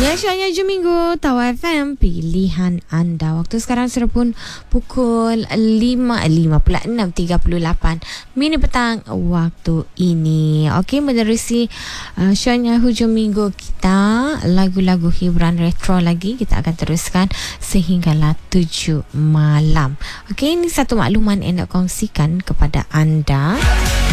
Syahnya Hujung Minggu Tawa FM, pilihan anda. Waktu sekarang sudah pun pukul 5.38 minit petang waktu ini. Okey, menerusi Syahnya Hujung Minggu kita, lagu-lagu hiburan retro lagi kita akan teruskan sehinggalah 7 malam. Okey, ini satu makluman yang nak kongsikan kepada anda.